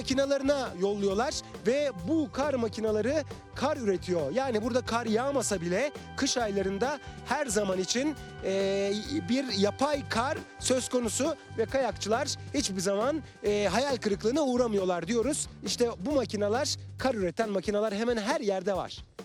makinalarına yolluyorlar ve bu kar makineleri kar üretiyor. Yani burada kar yağmasa bile kış aylarında her zaman için bir yapay kar söz konusu ve kayakçılar hiçbir zaman hayal kırıklığına uğramıyorlar diyoruz. İşte bu makineler, kar üreten makineler hemen her yerde var.